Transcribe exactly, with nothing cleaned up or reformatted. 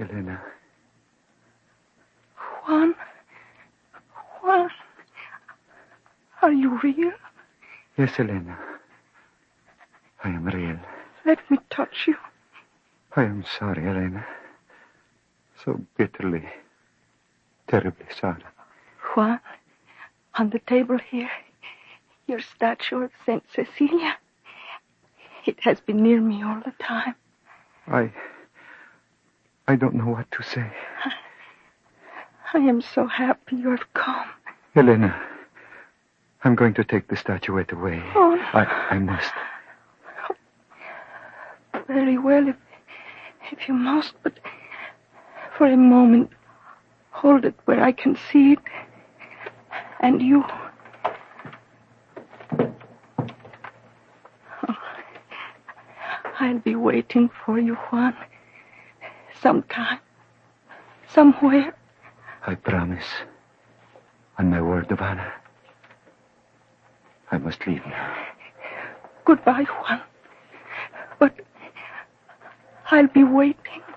Elena. Juan? Juan? Are you real? Yes, Elena. I am real. Let me touch you. I am sorry, Elena. So bitterly, terribly sorry. Juan, on the table here, your statue of Saint Cecilia. It has been near me all the time. I... I don't know what to say. I, I am so happy you have come. Elena, I'm going to take the statuette away. Oh. I, I must. Very well, if, if you must, but for a moment, hold it where I can see it. And you... Oh, I'll be waiting for you, Juan. Sometime. Somewhere. I promise. On my word of honor. I must leave now. Goodbye, Juan. But I'll be waiting.